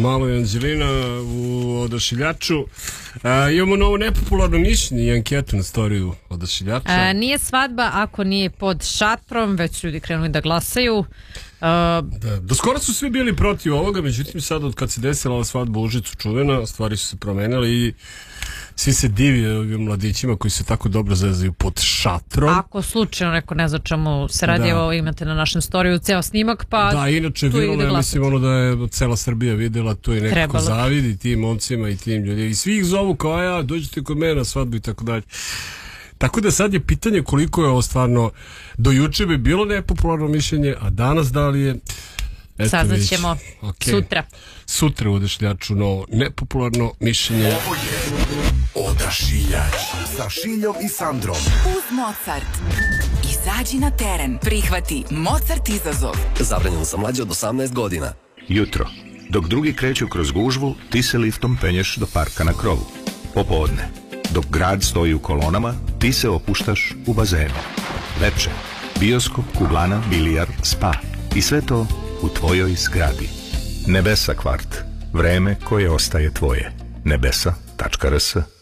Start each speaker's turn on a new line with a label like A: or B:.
A: Malo je Anđelina u Odašiljaču. Imamo novo nepopularno mišljenje i anketu na storiju Odašiljača.
B: Nije svadba ako nije pod šatrom, već su ljudi krenuli da glasaju.
A: Do skoro su svi bili protiv ovoga, međutim sad od kad se desila ova svadba u Užicu čuvena, stvari su se promenile i svi se divi ovim mladićima koji se tako dobro zezaju pod šatrom.
B: Ako slučajno neko ne zna čemu se radi, evo imate na našem storiju ceo snimak, pa
A: da, inače viralno, ja mislim ono da je cela Srbija videla, to i nekako zavidi tim momcima i tim ljudima i svi ih zovu kao ja, dođite kod mene na svadbu i tako dalje. Tako da sad je pitanje koliko je ovo stvarno, do juče bi bilo nepopularno mišljenje, a danas da li je...
B: Saznaćemo sutra.
A: Sutra u Odašiljaču novo nepopularno mišljenje.
C: Ovo je Odašiljač sa Šiljom i Sandrom.
D: Uz Mozart. Izađi na teren. Prihvati Mozart izazov.
E: Zabranjeno za mlađe od 18 godina.
F: Jutro. Dok drugi kreću kroz gužvu, ti se liftom penješ do parka na krovu. Popodne. Dok grad stoji u kolonama, ti se opuštaš u bazenu. Veče. Bioskop, kuglana, bilijar, spa. I sve to u tvojoj zgradi. Nebesa kvart. Vreme koje ostaje tvoje. Nebesa.rs